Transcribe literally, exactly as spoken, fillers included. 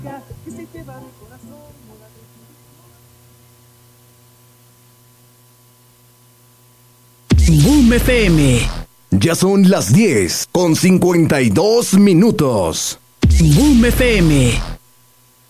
que se te va mi corazón. Boom F M. Ya son las diez con cincuenta y dos minutos. Boom F M.